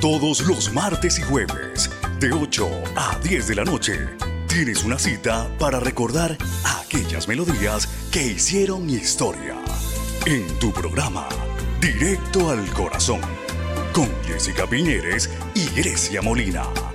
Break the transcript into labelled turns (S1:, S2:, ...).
S1: Todos los martes y jueves, de 8 a 10 de la noche, tienes una cita para recordar aquellas melodías que hicieron historia. En tu programa, Directo al Corazón, con Jessica Piñeres y Grecia Molina.